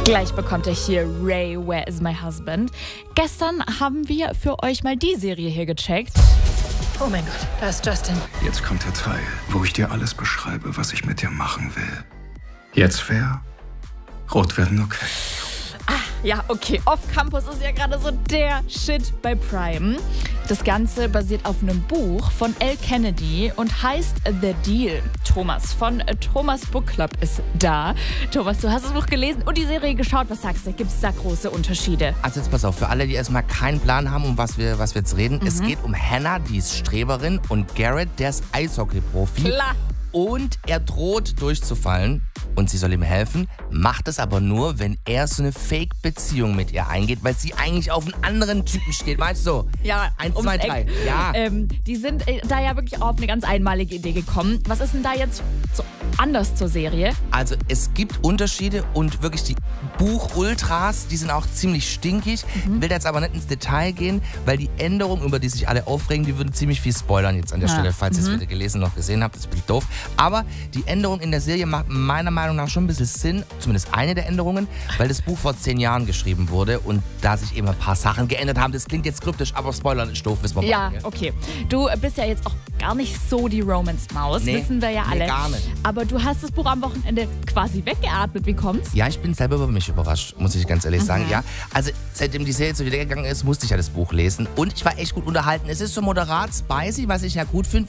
Gleich bekommt ihr hier Ray, Where is my husband? Gestern haben wir für euch mal die Serie hier gecheckt. Oh mein Gott, da ist Justin. Jetzt kommt der Teil, wo ich dir alles beschreibe, was ich mit dir machen will. Jetzt fair, rot werden okay. Ja, okay, Off-Campus ist ja gerade so der Shit bei Prime. Das Ganze basiert auf einem Buch von L. Kennedy und heißt The Deal. Thomas von Thomas Book Club ist da. Thomas, du hast das Buch gelesen und die Serie geschaut. Was sagst du? Gibt es da große Unterschiede? Also jetzt pass auf, für alle, die erstmal keinen Plan haben, um was wir jetzt reden. Es geht um Hannah, die ist Streberin, und Garrett, der ist Eishockey-Profi. Klar. Und er droht durchzufallen und sie soll ihm helfen, macht es aber nur, wenn er so eine Fake-Beziehung mit ihr eingeht, weil sie eigentlich auf einen anderen Typen steht, weißt du? Ja, 1, 2, 3. Ja. Die sind da ja wirklich auch auf eine ganz einmalige Idee gekommen. Was ist denn da jetzt so anders zur Serie? Also es gibt Unterschiede und wirklich die Buch-Ultras, die sind auch ziemlich stinkig. Will da jetzt aber nicht ins Detail gehen, weil die Änderungen, über die sich alle aufregen, die würden ziemlich viel spoilern jetzt an der Stelle, falls ihr es weder gelesen noch gesehen habt. Das ist ein bisschen doof. Aber die Änderung in der Serie macht meiner Meinung nach schon ein bisschen Sinn, zumindest eine der Änderungen, weil das Buch vor 10 Jahren geschrieben wurde und da sich eben ein paar Sachen geändert haben. Das klingt jetzt kryptisch, aber Spoilern ist doof, wissen wir Ja, mal. okay. Du bist ja jetzt auch gar nicht so die Romance-Maus, wissen wir ja alle. Nee, gar nicht. Aber du hast das Buch am Wochenende quasi weggeatmet. Wie kommt's? Ja, ich bin selber über mich überrascht, muss ich ganz ehrlich sagen. Ja, also seitdem die Serie so wieder gegangen ist, musste ich ja das Buch lesen und ich war echt gut unterhalten. Es ist so moderat spicy, was ich ja gut finde,